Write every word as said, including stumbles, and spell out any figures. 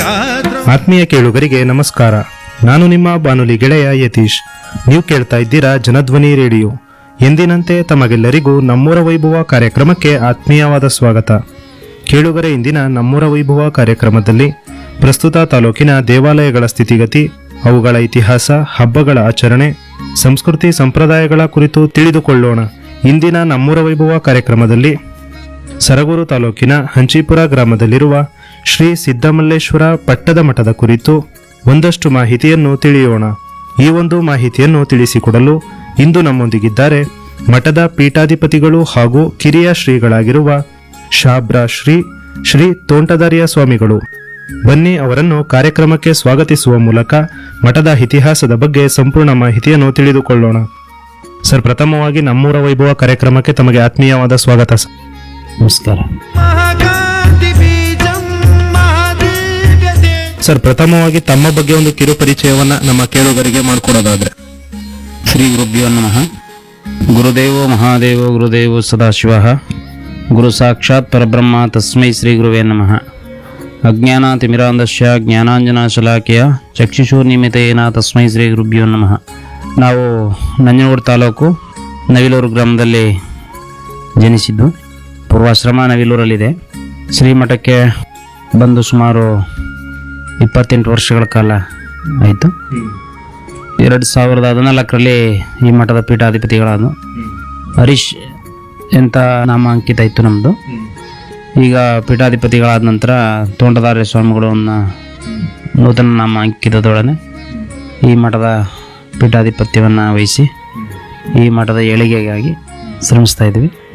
ಆತ್ಮೀಯ ಕೇಳುಗರಿಗೆ ನಮಸ್ಕಾರ. ನಾನು ನಿಮ್ಮ ಬಾನುಲಿ ಗೆಳೆಯ ಯತೀಶ್. ನೀವು ಕೇಳ್ತಾ ಇದ್ದೀರಾ ಜನಧ್ವನಿ ರೇಡಿಯೋ. ಎಂದಿನಂತೆ ತಮಗೆಲ್ಲರಿಗೂ ನಮ್ಮೂರ ವೈಭವ ಕಾರ್ಯಕ್ರಮಕ್ಕೆ ಆತ್ಮೀಯವಾದ ಸ್ವಾಗತ. ಕೇಳುಗರೆ, ಇಂದಿನ ನಮ್ಮೂರ ವೈಭವ ಕಾರ್ಯಕ್ರಮದಲ್ಲಿ ಪ್ರಸ್ತುತ ತಾಲೂಕಿನ ದೇವಾಲಯಗಳ ಸ್ಥಿತಿಗತಿ, ಅವುಗಳ ಇತಿಹಾಸ, ಹಬ್ಬಗಳ ಆಚರಣೆ, ಸಂಸ್ಕೃತಿ ಸಂಪ್ರದಾಯಗಳ ಕುರಿತು ತಿಳಿದುಕೊಳ್ಳೋಣ. ಇಂದಿನ ನಮ್ಮೂರ ವೈಭವ ಕಾರ್ಯಕ್ರಮದಲ್ಲಿ ಸರಗೂರು ತಾಲೂಕಿನ ಹಂಚಿಪುರ ಗ್ರಾಮದಲ್ಲಿರುವ ಶ್ರೀ ಸಿದ್ದಮಲ್ಲೇಶ್ವರ ಪಟ್ಟದ ಮಠದ ಕುರಿತು ಒಂದಷ್ಟು ಮಾಹಿತಿಯನ್ನು ತಿಳಿಯೋಣ. ಈ ಒಂದು ಮಾಹಿತಿಯನ್ನು ತಿಳಿಸಿಕೊಡಲು ಇಂದು ನಮ್ಮೊಂದಿಗಿದ್ದಾರೆ ಮಠದ ಪೀಠಾಧಿಪತಿಗಳು ಹಾಗೂ ಕಿರಿಯ ಶ್ರೀಗಳಾಗಿರುವ ಶಾಬ್ರಾ ಶ್ರೀ ಶ್ರೀ ತೋಂಟದಾರ್ಯ ಸ್ವಾಮಿಗಳು. ಬನ್ನಿ ಅವರನ್ನು ಕಾರ್ಯಕ್ರಮಕ್ಕೆ ಸ್ವಾಗತಿಸುವ ಮೂಲಕ ಮಠದ ಇತಿಹಾಸದ ಬಗ್ಗೆ ಸಂಪೂರ್ಣ ಮಾಹಿತಿಯನ್ನು ತಿಳಿದುಕೊಳ್ಳೋಣ. ಸರ್, ಪ್ರಥಮವಾಗಿ ನಮ್ಮೂರ ವೈಭವ ಕಾರ್ಯಕ್ರಮಕ್ಕೆ ತಮಗೆ ಆತ್ಮೀಯವಾದ ಸ್ವಾಗತ. ನಮಸ್ಕಾರ ಸರ್, ಪ್ರಥಮವಾಗಿ ತಮ್ಮ ಬಗ್ಗೆ ಒಂದು ಕಿರು ಪರಿಚಯವನ್ನ ನಮ್ಮ ಕೇಳುಗರಿಗೆ ಮಾಡಿಕೊಡೋದಾದ್ರೆ. ಶ್ರೀ ಗುರುಭ್ಯೋ ನಮಃ. ಗುರುದೇವೋ ಮಹಾದೇವೋ ಗುರುದೇವೋ ಸದಾಶಿವ ಗುರು ಸಾಕ್ಷಾತ್ ಪರಬ್ರಹ್ಮ ತಸ್ಮೈ ಶ್ರೀ ಗುರುವೇ ನಮಃ. ಅಜ್ಞಾನಾತಿಮಿರಾಂಧಸ್ಯ ಜ್ಞಾನಾಂಜನಶಲಾಕೆಯ ಚಕ್ಷುಷೂರ್ನಿಮಿತೇನ ತಸ್ಮೈ ಶ್ರೀ ಗುರುಭ್ಯೋ ನಮಃ. ನಾವು ನಂಜನಗೂಡು ತಾಲೂಕು ನವಿಲೂರು ಗ್ರಾಮದಲ್ಲಿ ಜನಿಸಿದ್ದು. ಪೂರ್ವಾಶ್ರಮ ನವಿಲೂರಲ್ಲಿದೆ. ಶ್ರೀಮಠಕ್ಕೆ ಬಂದು ಸುಮಾರು ಇಪ್ಪತ್ತೆಂಟು ವರ್ಷಗಳ ಕಾಲ ಆಯಿತು. ಎರಡು ಸಾವಿರದ ಹದಿನಾಲ್ಕರಲ್ಲಿ ಈ ಮಠದ ಪೀಠಾಧಿಪತಿಗಳಾದ ಹರೀಶ್ ಎಂತ ನಾಮಾಂಕಿತ ಇತ್ತು ನಮ್ಮದು. ಈಗ ಪೀಠಾಧಿಪತಿಗಳಾದ ನಂತರ ತೋಂಟದಾರ್ಯ ಸ್ವಾಮಿಗಳನ್ನ ನೂತನ ನಾಮಾಂಕಿತದೊಡನೆ ಈ ಮಠದ ಪೀಠಾಧಿಪತ್ಯವನ್ನು ವಹಿಸಿ ಈ ಮಠದ ಏಳಿಗೆಗಾಗಿ ಶ್ರಮಿಸ್ತಾ ಇದ್ವಿ.